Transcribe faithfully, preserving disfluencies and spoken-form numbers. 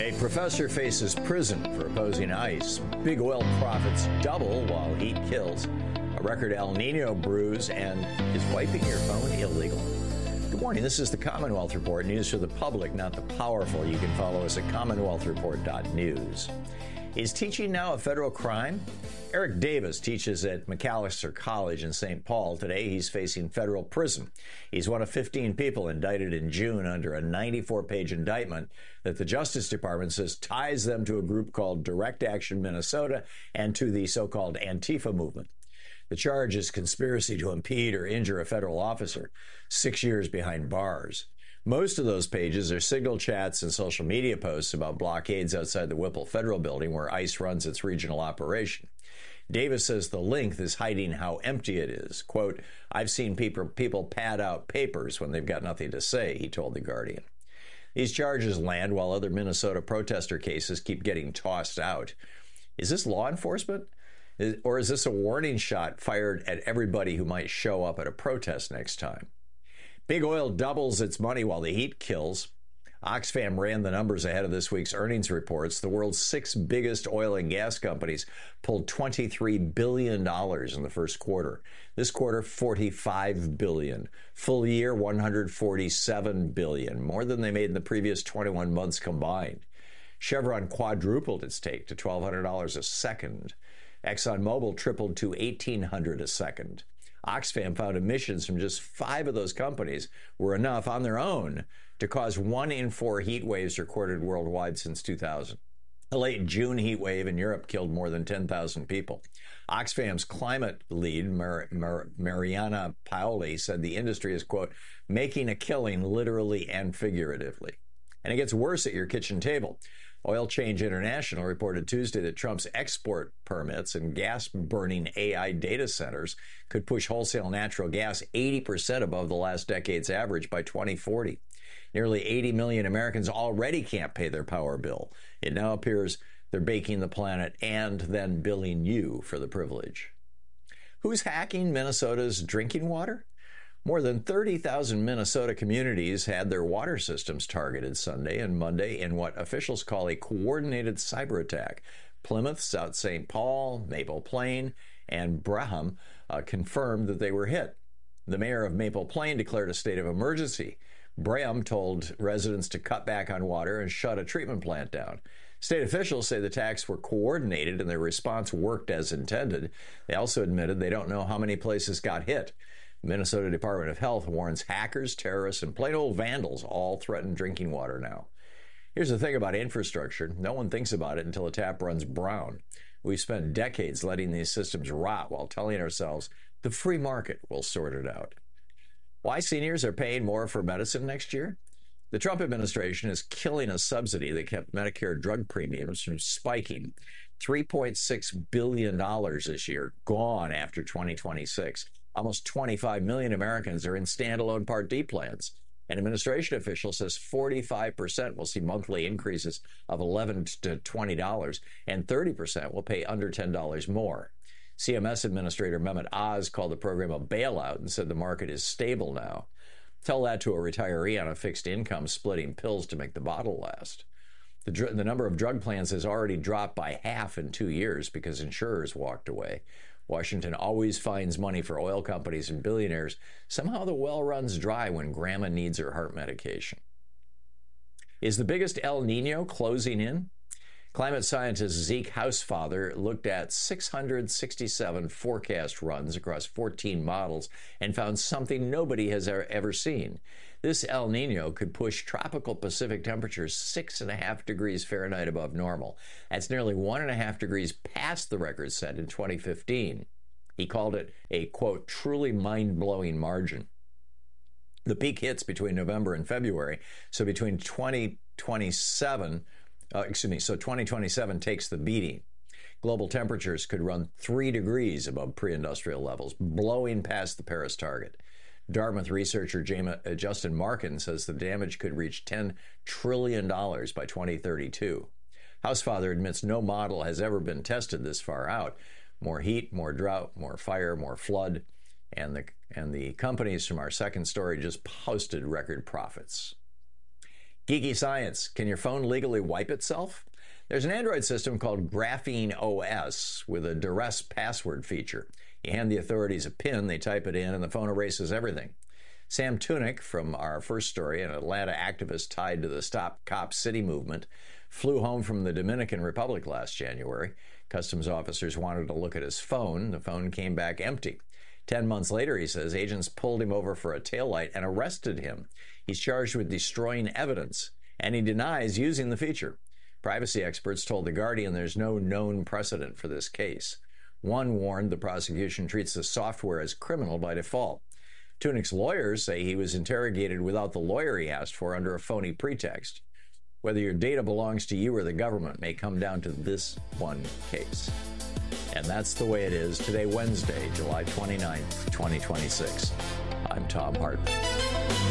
A professor faces prison for opposing ICE. Big oil profits double while heat kills. A record El Nino brews, and is wiping your phone illegal? Good morning. This is the Commonwealth Report, news for the public, not the powerful. You can follow us at commonwealth report dot news. Is teaching now a federal crime? Eric Davis teaches at Macalester College in Saint Paul. Today, he's facing federal prison. He's one of fifteen people indicted in June under a ninety-four page indictment that the Justice Department says ties them to a group called Direct Action Minnesota and to the so-called Antifa movement. The charge is conspiracy to impede or injure a federal officer, six years behind bars. Most of those pages are signal chats and social media posts about blockades outside the Whipple Federal Building where ICE runs its regional operation. Davis says the length is hiding how empty it is. Quote, I've seen people, people pad out papers when they've got nothing to say, he told The Guardian. These charges land while other Minnesota protester cases keep getting tossed out. Is this law enforcement? Is, or is this a warning shot fired at everybody who might show up at a protest next time? Big oil doubles its money while the heat kills. Oxfam ran the numbers ahead of this week's earnings reports. The world's six biggest oil and gas companies pulled twenty-three billion dollars in the first quarter. This quarter, forty-five billion dollars. Full year, one hundred forty-seven billion dollars, more than they made in the previous twenty-one months combined. Chevron quadrupled its take to twelve hundred dollars a second. ExxonMobil tripled to eighteen hundred dollars a second. Oxfam found emissions from just five of those companies were enough on their own to cause one in four heat waves recorded worldwide since two thousand. A late June heat wave in Europe killed more than ten thousand people. Oxfam's climate lead, Mar- Mar- Mariana Paoli, said the industry is, quote, making a killing literally and figuratively. And it gets worse at your kitchen table. Oil Change International reported Tuesday that Trump's export permits and gas-burning A I data centers could push wholesale natural gas eighty percent above the last decade's average by twenty forty. Nearly eighty million Americans already can't pay their power bill. It now appears they're baking the planet and then billing you for the privilege. Who's hacking Minnesota's drinking water? More than thirty thousand Minnesota communities had their water systems targeted Sunday and Monday in what officials call a coordinated cyber attack. Plymouth, South Saint Paul, Maple Plain, and Braham uh, confirmed that they were hit. The mayor of Maple Plain declared a state of emergency. Braham told residents to cut back on water and shut a treatment plant down. State officials say the attacks were coordinated and their response worked as intended. They also admitted they don't know how many places got hit. Minnesota Department of Health warns hackers, terrorists, and plain old vandals all threaten drinking water now. Here's the thing about infrastructure. No one thinks about it until a tap runs brown. We've spent decades letting these systems rot while telling ourselves the free market will sort it out. Why seniors are paying more for medicine next year? The Trump administration is killing a subsidy that kept Medicare drug premiums from spiking. three point six billion dollars this year, gone after twenty twenty-six. Almost twenty-five million Americans are in standalone Part D plans. An administration official says forty-five percent will see monthly increases of eleven to twenty dollars, and thirty percent will pay under ten dollars more. C M S Administrator Mehmet Oz called the program a bailout and said the market is stable now. Tell that to a retiree on a fixed income splitting pills to make the bottle last. The, dr- the number of drug plans has already dropped by half in two years because insurers walked away. Washington always finds money for oil companies and billionaires. Somehow the well runs dry when grandma needs her heart medication. Is the biggest El Nino closing in? Climate scientist Zeke Housefather looked at six hundred sixty-seven forecast runs across fourteen models and found something nobody has ever seen. This El Nino could push tropical Pacific temperatures six and a half degrees Fahrenheit above normal. That's nearly one and a half degrees past the record set in twenty fifteen. He called it a, quote, truly mind-blowing margin. The peak hits between November and February, so between twenty twenty-seven Uh, excuse me, so twenty twenty-seven takes the beating. Global temperatures could run three degrees above pre-industrial levels, blowing past the Paris target. Dartmouth researcher James, uh, Justin Markin says the damage could reach ten trillion dollars by twenty thirty-two. Housefather admits no model has ever been tested this far out. More heat, more drought, more fire, more flood, and the, and the companies from our second story just posted record profits. Geeky science. Can your phone legally wipe itself? There's an Android system called Graphene O S with a duress password feature. You hand the authorities a PIN, they type it in, and the phone erases everything. Sam Tunick, from our first story, an Atlanta activist tied to the Stop Cop City movement, flew home from the Dominican Republic last January. Customs officers wanted to look at his phone. The phone came back empty. Ten months later, he says, agents pulled him over for a taillight and arrested him. He's charged with destroying evidence, and he denies using the feature. Privacy experts told The Guardian there's no known precedent for this case. One warned the prosecution treats the software as criminal by default. Tunick's lawyers say he was interrogated without the lawyer he asked for under a phony pretext. Whether your data belongs to you or the government may come down to this one case. And that's the way it is today, Wednesday, July twenty-ninth, twenty twenty-six. I'm Thom Hartmann.